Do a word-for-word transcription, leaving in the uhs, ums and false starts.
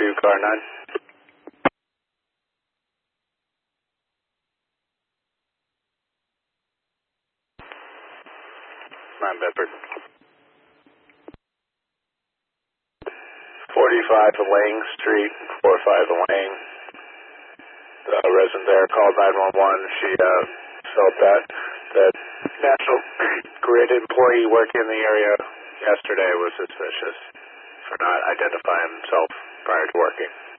for you, car nine. nine Bedford. forty-five Lang Street, forty-five Lang. The resident there called nine one one. She uh, felt that that National Grid employee working in the area yesterday was suspicious for not identifying himself prior to working.